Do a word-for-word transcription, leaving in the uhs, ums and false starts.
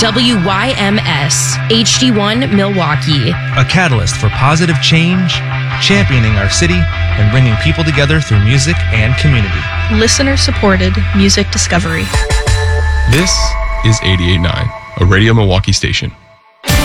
W Y M S, H D one Milwaukee. A catalyst for positive change, championing our city, and bringing people together through music and community. Listener-supported music discovery. This is eighty-eight point nine, a Radio Milwaukee station.